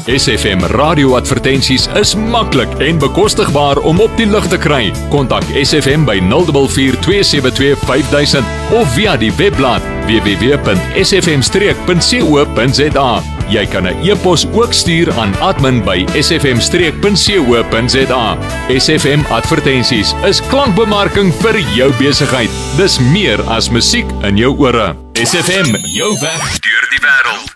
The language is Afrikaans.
SFM radioadvertensies is maklik en bekostigbaar om op die lug te kry. Kontak SFM by 044 272 5000 of via die webblad www.sfm-streek.co.za. Jy kan 'n e-pos ook stuur aan admin@sfm-streek.co.za. SFM Advertensies is klankbemarking vir jou besigheid. Dis meer as musiek in jou ore. SFM, jou weg deur die wêreld.